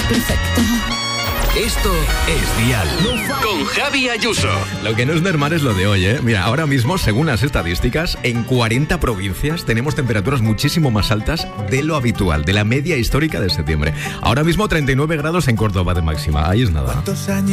perfecto. Esto es Dial con Javi Ayuso. Lo que no es normal es lo de hoy, ¿eh? Mira, ahora mismo, según las estadísticas, en 40 provincias tenemos temperaturas muchísimo más altas de lo habitual, de la media histórica de septiembre. Ahora mismo 39 grados en Córdoba de máxima. Ahí es nada.